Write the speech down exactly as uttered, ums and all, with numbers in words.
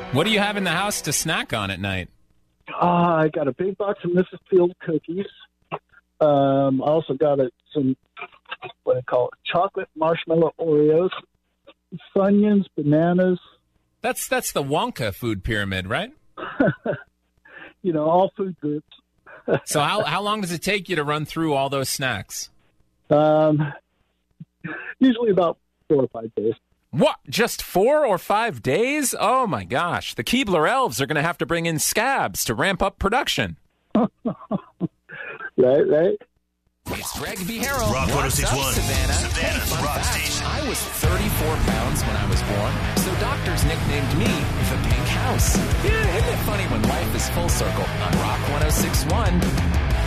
What do you have in the house to snack on at night? Uh, I got a big box of Missus Field cookies. Um, I also got a, some, what do I call it, chocolate marshmallow Oreos, Funyuns, bananas. That's that's the Wonka food pyramid, right? You know, all food groups. So how how long does it take you to run through all those snacks? Um, usually about four or five days. What? Just four or five days? Oh, my gosh. The Keebler elves are going to have to bring in scabs to ramp up production. Right, right. It's Greg B. Harrell. Rock What's up, ten sixty-one. Savannah? Savannah's Hey, Rock fact, Station. I was thirty-four pounds when I was born, so doctors nicknamed me the Pink House. Yeah, isn't it funny when life is full circle on Rock ten sixty-one?